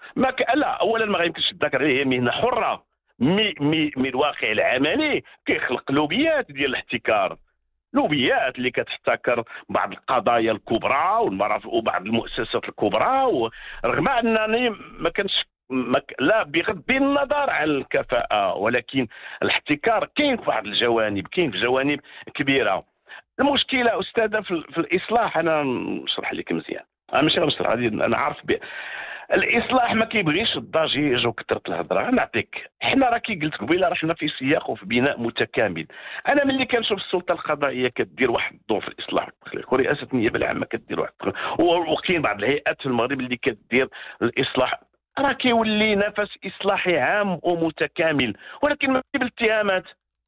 لا، اولا ما غيمكنش تذكر هي مهنه حره. مي الواقع العملي كيخلق لوبيات ديال الاحتكار، لوبيات اللي كتحتكر بعض القضايا الكبرى وبعض المؤسسات الكبرى، ورغم انني ما كنتش لا بغض النظر عن الكفاءة، ولكن الاحتكار كاين في بعض الجوانب، كاين في جوانب كبيرة. المشكلة أستاذة في الإصلاح، أنا نشرح لك مزيان، أنا ماشي غنشرح، أنا عارف الاصلاح ما كيبغيش الضجيج وكثره الهضره. نعطيك، حنا راه كي قلت قبيله راه حنا في سياق وفي بناء متكامل. انا ملي كنشوف السلطه القضائيه كدير واحد الدور في الاصلاح والتخليق، ورئاسه النيابه العامه كدير واحد الدور، وكاين بعض الهيئات في المغرب اللي كدير الاصلاح، راه كيولي نفس اصلاحي عام ومتكامل، ولكن ما بالاتهامات.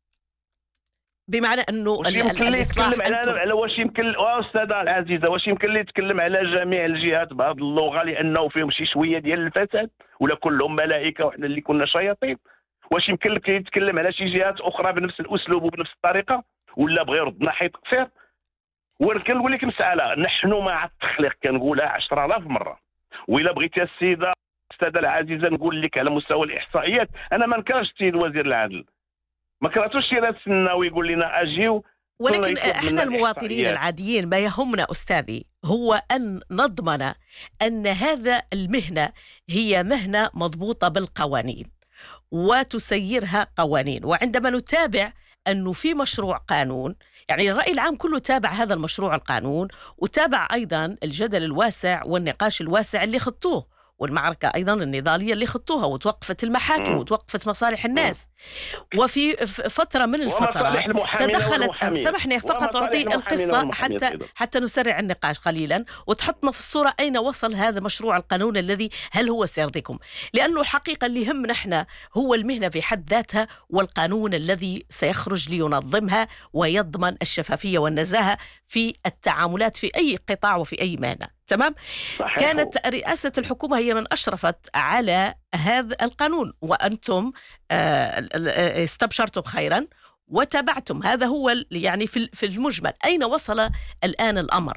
بمعنى انه واش يمكن لي يتكلم على واش يمكن استاذه العزيزه، واش يمكن لي يتكلم على جميع الجهات بهذه اللغه لانه فيهم شي شويه ديال الفساد، ولا كلهم ملائكه وحنا اللي كنا شياطين؟ واش يمكن لك يتكلم على شي جهات اخرى بنفس الاسلوب وبنفس الطريقه، ولا بغى يرد ناحيه تقصير؟ وكنقول لك مساله، نحن مع التخليق، كنقولها 10000 مره. وإلا بغيتي السيده الاستاذه العزيزه نقول لك على مستوى الاحصائيات، انا ما نكرهش السيد وزير العدل، ما كرهتوش شي راس السناوي يقول لنا اجيو، ولكن احنا المواطنين العاديين ما يهمنا استاذي هو ان نضمن ان هذا المهنه هي مهنه مضبوطه بالقوانين وتسيرها قوانين. وعندما نتابع أنه في مشروع قانون، يعني الرأي العام كله تابع هذا المشروع القانون، وتابع أيضا الجدل الواسع والنقاش الواسع اللي خطوه، والمعركة أيضا النضالية اللي خطوها، وتوقفت المحاكم وتوقفت مصالح الناس. وفي فترة من الفترات تدخلت، سمحني فقط أعطي القصة حتى نسرع النقاش قليلا وتحطنا في الصورة أين وصل هذا مشروع القانون الذي هل هو سيرضيكم، لأنه الحقيقة اللي يهمنا احنا هو المهنة في حد ذاتها والقانون الذي سيخرج لينظمها ويضمن الشفافية والنزاهة في التعاملات في أي قطاع وفي أي مهنة. تمام؟ كانت رئاسة الحكومة هي من أشرفت على هذا القانون، وأنتم استبشرتم خيرا وتابعتم. هذا هو يعني في المجمل أين وصل الآن الأمر؟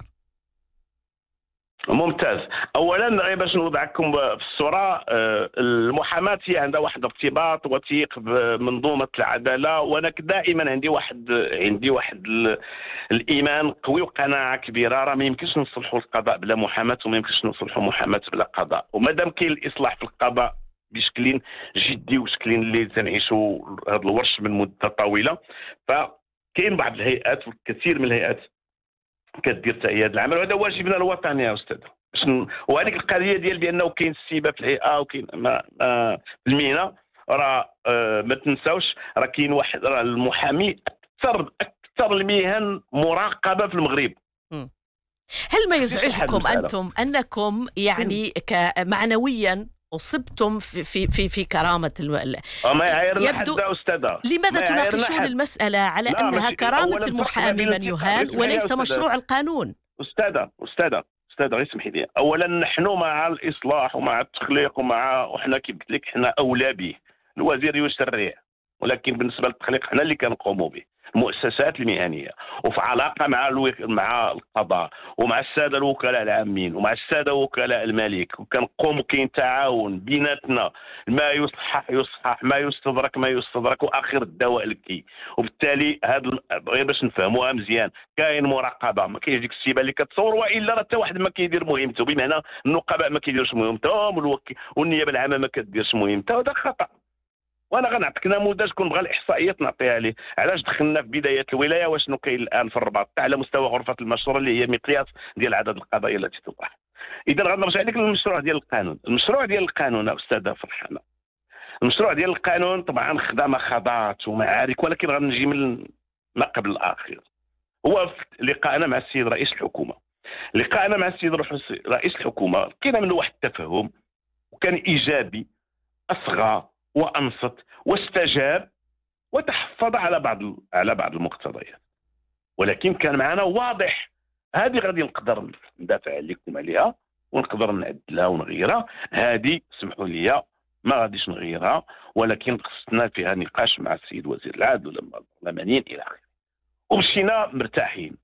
ممتاز. اولا باش نوضعكم في الصوره، المحاماه هي عندها واحد ارتباط وثيق بمنظومه العداله، وانا دائما عندي واحد الايمان قوي وقناعه كبيره، راه ما يمكنش نصلحوا القضاء بلا محاماه، وما يمكنش نصلحوا محاماه بلا قضاء. ومادام كاين الاصلاح في القضاء بشكل جدي وشكل اللي تنعيشوا هذا الورش من مده طويله، فكاين بعض الهيئات والكثير من الهيئات كدير حتى هي هذا العمل، وهذا واجبنا الوطني يا استاذ. وهذيك القضيه ديال بانه كاين السيبه في الهيئه وكاين في المهنه، راه ما تنساوش راه كاين واحد، راه المحامي اكثر المهن مراقبه في المغرب. هل ما يزعجكم انتم انكم يعني معنويا أصبتم في كرامة ما يعيرنا حدا أستاذة. لماذا تناقشون المسألة على أنها كرامة المحامي من يهان وليس مشروع القانون؟ أستاذة غير اسمحي لي، أولا نحن مع الإصلاح ومع التخليق وحنا كيف قلت لك حنا أولى به، الوزير يسرع، ولكن بالنسبة للتخليق حنا اللي كنقوموا به، المؤسسات المهنيه، وفي علاقه مع القضاء ومع الساده الوكلاء العامين ومع الساده وكلاء الملك، وكنقوم كاين تعاون بيناتنا، ما يصحح ما يستدرك واخر الدواء الكي. وبالتالي هذا غير باش نفهموها مزيان، كاين مراقبه، ما كاينش ديك السيبه اللي كتصور، والا راه حتى واحد ما كيدير مهمته، بمعنى النقباء ما كيديروش مهمتهم والنيابه العامه ما كديرش مهمتها، وهذا خطا. وانا غنعطيك نموذج كون بغى الاحصائيات نعطيها ليه، علاش دخلنا في بدايه الولايه وشنو كاين الان في الرباط على مستوى غرفه المشوره اللي هي مقياس ديال عدد القضايا التي تطرح. اذا غنرجع لك للمشروع ديال القانون. المشروع ديال القانون استاذه فرحانه، المشروع ديال القانون طبعا خدامه خضات ومعارك، ولكن غنجي من ما قبل الاخير. هو في لقائنا مع السيد رئيس الحكومه، لقائنا مع السيد رئيس الحكومه كاين منه واحد التفاهم وكان ايجابي، اصغى وانصت واستجاب وتحفظ على بعض المقتضيات، ولكن كان معنا واضح هذه غادي نقدر ندافع لكم عليها ونقدر نعدلها ونغيرها، هذه سمحوا لي ما غاديش نغيرها، ولكن خصنا فيها نقاش مع السيد وزير العدل ولا البرلمانيين الى اخره. ومشينا مرتاحين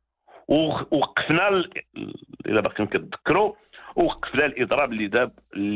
ووقفنا، اذا باقيين كتذكروا، وقفنا الاضراب اللي داب